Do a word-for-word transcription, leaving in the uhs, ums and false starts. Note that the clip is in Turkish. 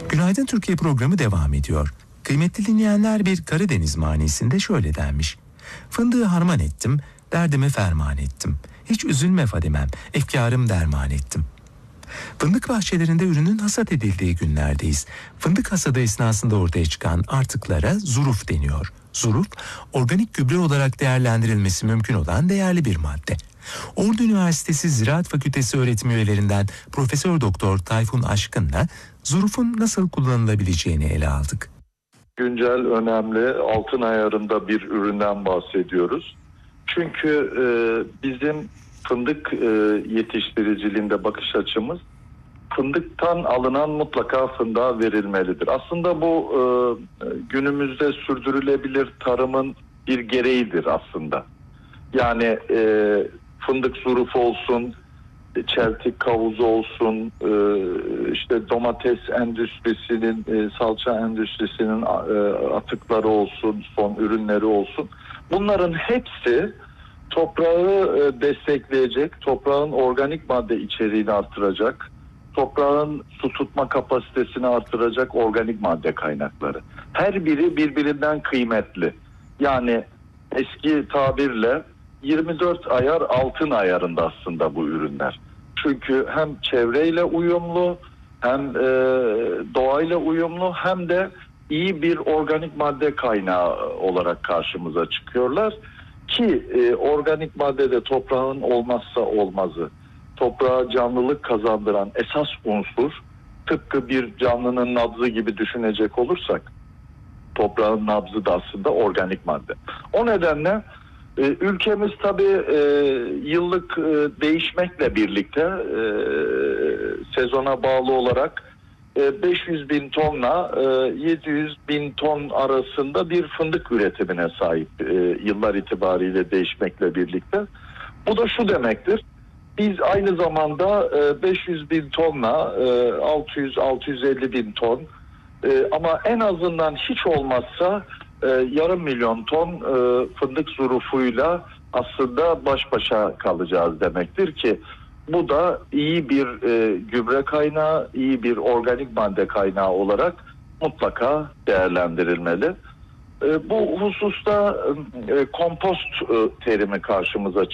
Günaydın Türkiye programı devam ediyor. Kıymetli dinleyenler, bir Karadeniz manisinde şöyle denmiş: fındığı harman ettim, derdime ferman ettim. Hiç üzülme Fadimem, efkarım derman ettim. Fındık bahçelerinde ürünün hasat edildiği günlerdeyiz. Fındık hasadı esnasında ortaya çıkan artıklara zuruf deniyor. Zuruf, organik gübre olarak değerlendirilmesi mümkün olan değerli bir madde. Ordu Üniversitesi Ziraat Fakültesi öğretim üyelerinden Profesör Doktor Tayfun Aşkın'la zurufun nasıl kullanılabileceğini ele aldık. Güncel, önemli, altın ayarında bir üründen bahsediyoruz. Çünkü e, bizim fındık e, yetiştiriciliğinde bakış açımız, fındıktan alınan mutlaka fındığa verilmelidir. Aslında bu e, günümüzde sürdürülebilir tarımın bir gereğidir aslında. Yani e, fındık zurufu olsun, çeltik kavuzu olsun, e, işte domates endüstrisinin, e, salça endüstrisinin e, atıkları olsun, son ürünleri olsun. Bunların hepsi toprağı e, destekleyecek, toprağın organik madde içeriğini artıracak, toprağın su tutma kapasitesini artıracak organik madde kaynakları. Her biri birbirinden kıymetli. Yani eski tabirle yirmi dört ayar altın ayarında aslında bu ürünler. Çünkü hem çevreyle uyumlu, hem e, doğayla uyumlu, hem de iyi bir organik madde kaynağı olarak karşımıza çıkıyorlar. Ki e, organik madde de toprağın olmazsa olmazı. Toprağa canlılık kazandıran esas unsur, tıpkı bir canlının nabzı gibi düşünecek olursak, toprağın nabzı da aslında organik madde. O nedenle e, ülkemiz tabii e, yıllık e, değişmekle birlikte e, sezona bağlı olarak e, beş yüz bin tonla e, yedi yüz bin ton arasında bir fındık üretimine sahip e, yıllar itibariyle değişmekle birlikte. Bu da şu demektir: biz aynı zamanda beş yüz bin tonla altı yüz altı yüz elli bin ton, ama en azından hiç olmazsa yarım milyon ton fındık zurufuyla aslında baş başa kalacağız demektir ki bu da iyi bir gübre kaynağı, iyi bir organik madde kaynağı olarak mutlaka değerlendirilmeli. Bu hususta kompost terimi karşımıza çıkıyor.